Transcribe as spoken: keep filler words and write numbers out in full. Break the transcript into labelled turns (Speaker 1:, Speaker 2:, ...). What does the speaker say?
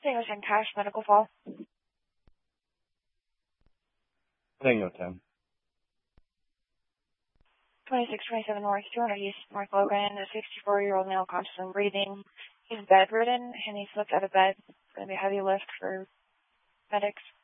Speaker 1: Distinguished and Cash Medical Fall.
Speaker 2: Tango ten.
Speaker 1: twenty-six twenty-seven North, two hundred East, North Logan, a sixty-four-year-old male conscious and breathing. He's bedridden, and he slipped out of bed. It's going to be a heavy lift for medics.